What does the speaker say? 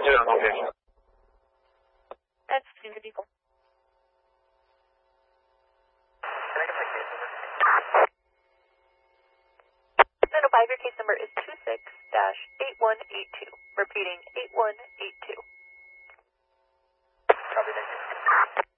general location. That's the vehicle. Your case number is 26-8182. Repeating, 8182.